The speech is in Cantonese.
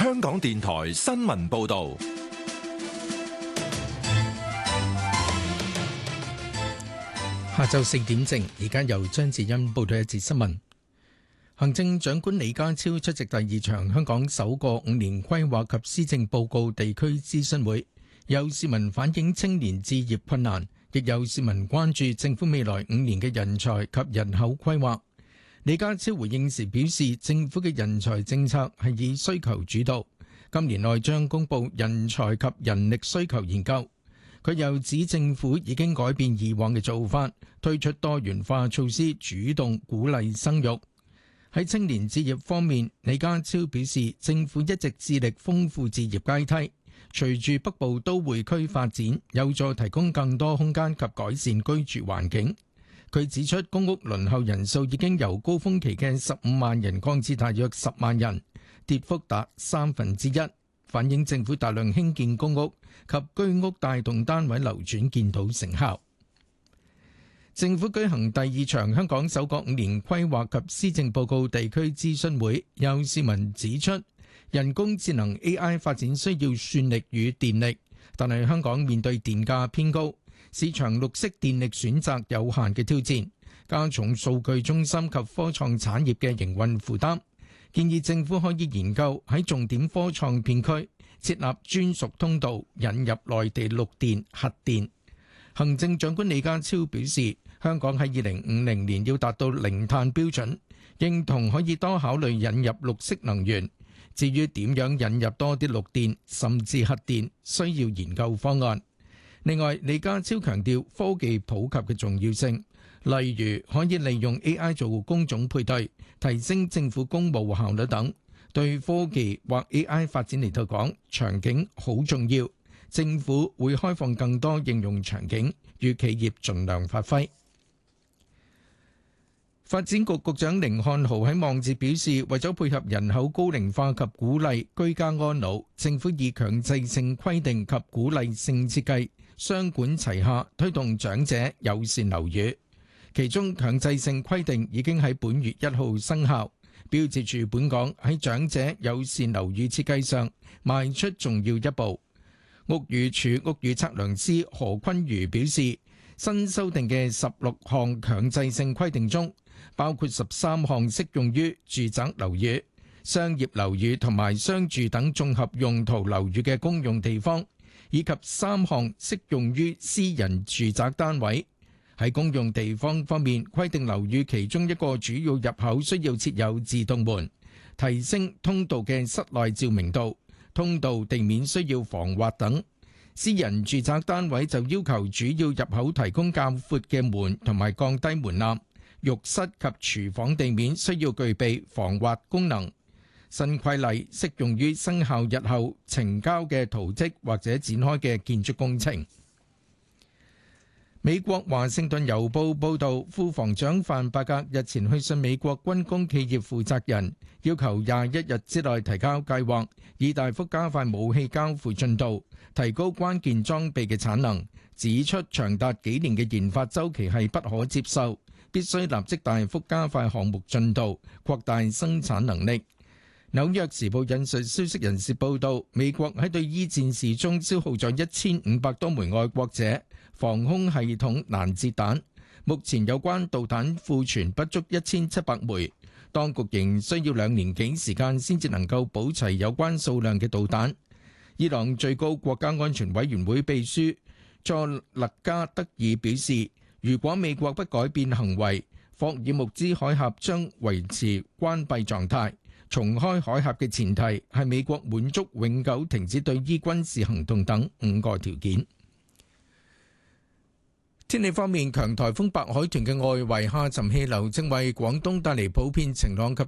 香港電台新聞報道。 下晝4點正，而家由張智欣報道一節新聞。行政長官李家超出席第2場香港首個5年規劃及施政報告地區諮詢會，有市民反映青年置業困難，亦有市民關注政府未來5年嘅人才及人口規劃。李家超回應時表示，政府嘅人才政策係以需求主導，今年內將公布人才及人力需求研究。佢又指政府已經改變以往嘅做法，推出多元化措施，主動鼓勵生育。喺青年置業方面，李家超表示，政府一直致力豐富置業階梯，隨住北部都會區發展，有助提供更多空間及改善居住環境。佢指出，公屋輪候人數已經由高峰期嘅15萬人降至大約10萬人，跌幅達1/3，反映政府大量興建公屋及居屋帶動單位流轉見到成效。政府舉行第2場香港首個5年規劃及施政報告地區諮詢會，有市民指出，人工智能 AI 發展需要算力與電力，但係香港面對電價偏高，市場綠色電力選擇有限嘅挑戰，加重數據中心及科創產業嘅營運負擔。建議政府可以研究喺重點科創片區設立專屬通道，引入內地綠電、核電。行政長官李家超表示，香港喺2050年要達到零碳標準，認同可以多考慮引入綠色能源。至於點樣引入多啲綠電，甚至核電，需要研究方案。另外，李家超強調科技普及嘅重要性，例如可以利用 AI 做工種配對，提升政府公務效率等。對科技或 AI 發展嚟到講，場景好重要，政府會開放更多應用場景，與企業盡量發揮。發展局局長甯漢豪喺網誌表示，為咗配合人口高齡化及鼓勵居家安老，政府以強制性規定及鼓勵性設計雙管齊下，推動長者友善樓宇。其中強制性規定已經喺本月1號生效，標誌住本港喺長者友善樓宇設計上邁出重要一步。屋宇署屋宇測量師何坤瑜表示，新修訂嘅16項強制性規定中，包括13項適用於住宅樓宇、商業樓宇同埋商住等綜合用途樓宇嘅公用地方，以及3項適用於私人住宅單位。喺公用地方方面，規定樓宇其中一個主要入口需要設有自動門，提升通道嘅室內照明度，通道地面需要防滑等。私人住宅單位就要求主要入口提供較闊嘅門同埋降低門檻，浴室及廚房地面需要具備防滑功能。新規例適用於生效日後呈交嘅圖則或者展開嘅建築工程。美國華盛頓郵報報導，副防長范伯格日前去信美國軍工企業負責人，要求21日之內提交計劃，以大幅加快武器交付進度，提高關鍵裝備嘅產能，指出長達幾年嘅研發週期係不可接受，必須立即大幅加快項目進度，擴大生產能力。紐約時報引述消息人士報道，美國喺對伊戰事中消耗咗1500多枚愛國者防空系統攔截彈，目前有關導彈庫存不足1700枚，當局仍需要2年幾時間先至能夠補齊有關數量嘅導彈。伊朗最高國家安全委員會秘書佐勒加德爾表示，如果美國不改變行為，霍爾木茲海峽將維持關閉狀態。重開海峽嘅前提係美國滿足永久停止對伊軍事行動等5個條件。天氣方面，強颱風白海豚嘅外圍下沉氣流正為廣東帶嚟普遍晴朗及